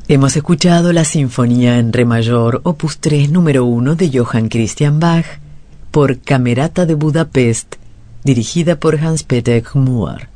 Hemos escuchado la Sinfonía en Re mayor, opus 3, número 1 de Johann Christian Bach, por Camerata de Budapest, dirigida por Hans-Peter Moore.